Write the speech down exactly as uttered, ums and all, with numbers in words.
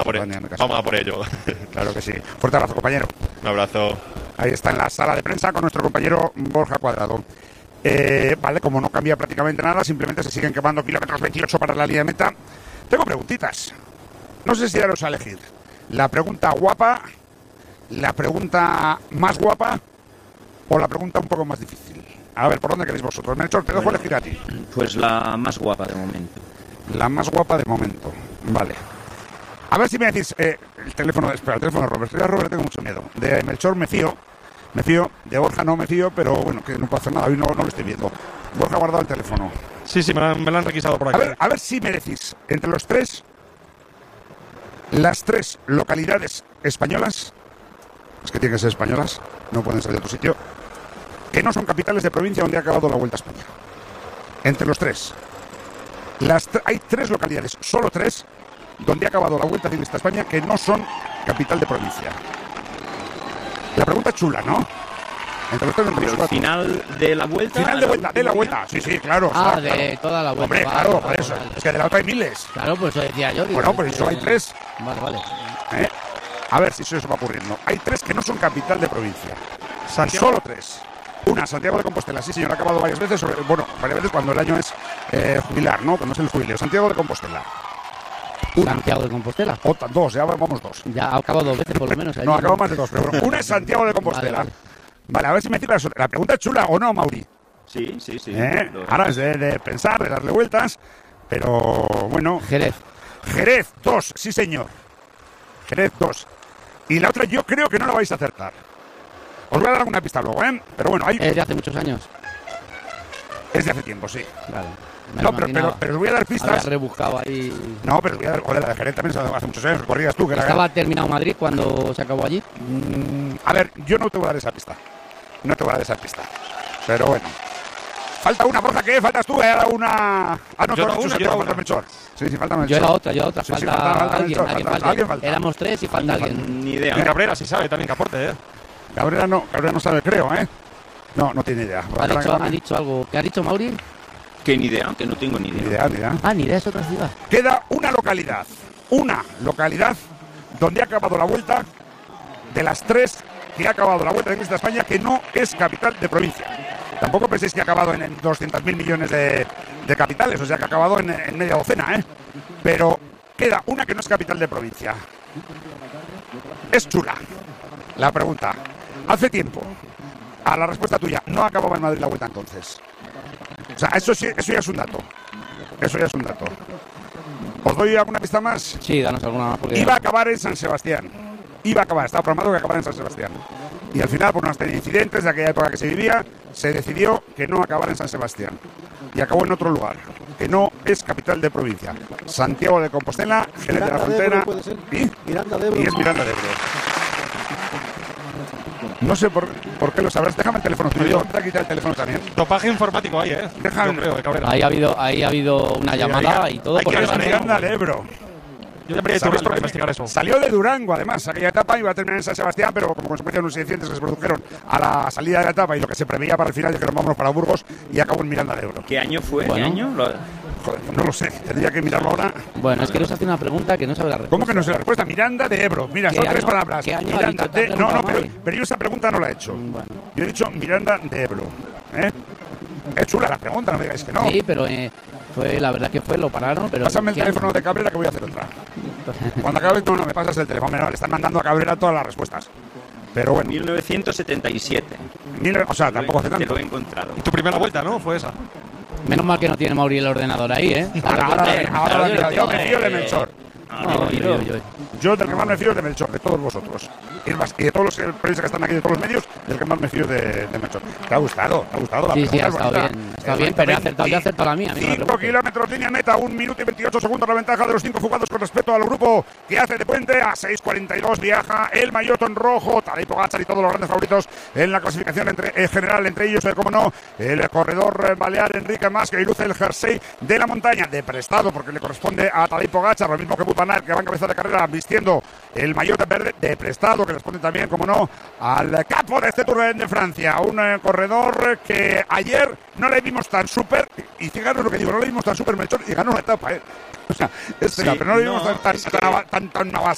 por el, vamos a por ello. Claro que sí. Fuerte abrazo, compañero. Un abrazo. Ahí está en la sala de prensa con nuestro compañero Borja Cuadrado. Eh, vale, como no cambia prácticamente nada, simplemente se siguen quemando kilómetros veintiocho para la línea de meta. Tengo preguntitas. No sé si daros a elegir. La pregunta guapa, la pregunta más guapa o la pregunta un poco más difícil. A ver, ¿por dónde queréis vosotros? Melchor, te dejo bueno, elegir a ti. Pues la más guapa de momento. La más guapa de momento. Vale. A ver si me decís... Eh, el teléfono... Espera, el teléfono de Robert. Estoy a Robert, tengo mucho miedo. De Melchor me fío. Me fío. De Borja no me fío, pero bueno, que no puedo hacer nada. Hoy no, no lo estoy viendo. Borja ha guardado el teléfono. Sí, sí, me lo, me lo han requisado por aquí. A ver, a ver si me decís, entre los tres, las tres localidades españolas, es que tienen que ser españolas, no pueden ser de otro sitio, que no son capitales de provincia donde ha acabado la Vuelta a España. Entre los tres. Las t- hay tres localidades, solo tres, donde ha acabado la Vuelta Ciclista a España que no son capital de provincia. La pregunta es chula, ¿no? Entre los tres, entre los Pero el cuatro. final de la vuelta. Final de vuelta, de la vuelta. Sí, sí, claro. Ah, claro, de claro. toda la vuelta. Hombre, vale, claro, vale, por eso. vale. Es que de la otra hay miles. Claro, por eso decía yo. Digo, Bueno, por eso hay tres. Vale, vale. ¿Eh? A ver si eso se va ocurriendo. Hay tres que no son capital de provincia. Santiago. Solo tres. Una, Santiago de Compostela. Sí, señor, ha acabado varias veces. Sobre, bueno, varias veces cuando el año es eh, jubilar, ¿no? Cuando es el jubileo. Santiago de Compostela. Una. Santiago de Compostela. Otra, dos, ya vamos dos. Ya ha acabado dos veces por lo menos. Allí, No, acabo más de dos, pero bueno. Una es Santiago de Compostela. Vale, Vale, vale. a ver si me decís la, la pregunta es chula o no, Mauri. Sí, sí, sí. ¿Eh? Lo- Ahora es de, de pensar, de darle vueltas. Pero bueno. Jerez. Jerez, dos, sí señor. Jerez, dos. Y la otra yo creo que no la vais a acertar. Os voy a dar alguna pista luego, ¿eh? Pero bueno, hay... Es de hace muchos años. Es de hace tiempo, sí. Vale. Me No, lo pero, pero, imaginaba. pero os voy a dar Había pistas. rebuscado ahí. No, pero os voy a dar... Joder, la de Jerez también hace muchos años. Recorrías tú, que la... ¿Estaba terminado Madrid cuando se acabó allí? Mm, a ver, yo no te voy a dar esa pista. No te voy a dar esa pista. Pero bueno. Falta una, Borja, ¿qué? Faltas tú, ¿eh? Una... Ah, no, Yo tú no, has dicho una, que yo falta una. Melchor. Sí, sí, falta Yo Melchor. era otra, yo era otra. Sí, sí, falta, falta- falta alguien, Melchor, alguien falta- falta. alguien falta. Éramos tres y falta alguien. Ni Y idea. Cabrera sí sabe también que aporte, ¿eh? Cabrera no, Cabrera no sabe, creo, ¿eh? No, no tiene idea. ¿Ha dicho, ha dicho algo? ¿Qué ha dicho Mauri? Que ni idea, que no tengo ni Ni idea. idea, ni idea. Ah, ni idea, es otra ciudad. Queda una localidad, una localidad donde ha acabado la vuelta de las tres que ha acabado la vuelta de Ciclista España que no es capital de provincia. Tampoco penséis que ha acabado en, en doscientos mil millones de, de capitales, o sea que ha acabado en, en media docena, ¿eh? Pero queda una que no es capital de provincia. Es chula la pregunta. Hace tiempo, a la respuesta tuya, no acababa en Madrid la vuelta entonces. O sea, eso, sí, eso ya es un dato. Eso ya es un dato. ¿Os doy alguna pista más? Sí, danos alguna más. Porque... Iba a acabar en San Sebastián. Iba a acabar, estaba programado que acabara en San Sebastián. Y al final, por una serie de incidentes de aquella época que se vivía, se decidió que no acabara en San Sebastián. Y acabó en otro lugar, que no es capital de provincia. Santiago de Compostela, Jerez de la Frontera. ¿Y? Miranda de Ebro. Y es Miranda de Ebro. No sé por, por qué lo sabrás. Déjame el teléfono tuyo. Te quita el teléfono también. Dopaje informático ahí, ¿eh? Déjame. Yo creo, de Cabrera. Ahí ha habido, ahí ha habido una llamada hay- y todo. hay porque que ahora ir a mismo- Miranda de Ebro. Yo llamaría a ¿Sabes Iturralde por para qué? investigar eso. Salió de Durango, además. Aquella etapa iba a terminar en San Sebastián, pero como consecuencia de unos incidentes que se produjeron a la salida de la etapa y lo que se preveía para el final, dijeron vámonos para Burgos y acabó en Miranda de Ebro. ¿Qué año fue? Bueno. ¿Qué año? Lo- Joder, pues no lo sé. Tendría que mirarlo ahora. Bueno, es que nos hace una pregunta que no sabe la respuesta. ¿Cómo que no sé la respuesta? Miranda de Ebro. Mira, ¿Qué son tres año- palabras. qué año ha Miranda dicho? ¿Te ha de... No, preguntado, no, pero, Mauri? pero yo esa pregunta no la he hecho. Bueno. Yo he dicho Miranda de Ebro. ¿Eh? Es chula la pregunta, no me digáis que no. Sí, pero eh, fue la verdad que fue, lo pararon. Pero Pásame el ¿qué teléfono año? de Cabrera que voy a hacer otra. Cuando acabes, no, no, me pasas el teléfono. No, le están mandando a Cabrera todas las respuestas. Pero bueno, mil novecientos setenta y siete. mil- o sea, Te lo he- tampoco hace Te tanto. lo he encontrado. Y tu primera vuelta, ¿no? Fue esa. Menos mal que no tiene Mauri el ordenador ahí, ¿eh? Ahora, ahora, Eh, ahora, ahora, mira, yo me eh, fío de Melchor. no, yo- yo- yo- Yo del que más me fío es de Melchor, de todos vosotros. Y, es más, y de todos los periodistas que están aquí, de todos los medios, del que más me fío es de, de Melchor. ¿Te ha gustado? ¿Te ha gustado la Sí, sí, pregunta? ha Es estado bonita. bien, ha Es estado bien, bonita. pero he acertado, yo he acertado la mía. a mí no me cinco preguntes. kilómetros línea meta, un minuto y veintiocho segundos la ventaja de los cinco jugados con respecto al grupo que hace de puente. A seis cuarenta y dos viaja el maillot rojo, Tadej Pogačar y todos los grandes favoritos en la clasificación entre, en general, entre ellos, eh, como no, el corredor eh, balear Enrique Mas, que luce el jersey de la montaña, de prestado, porque le corresponde a Tadej Pogačar, lo mismo que Wout van Aert, que va en cabeza de carrera vistiendo el maillot verde, de prestado, que responde también, como no, al capo de este Tour de Francia, un eh, corredor que ayer no le vimos tan súper, y fijaros lo que digo, no le vimos tan súper Melchor y ganó una etapa, ¿eh? O sea, es Sí, pena, pero no le vimos no, tan, tan, es que- tan, tan, tan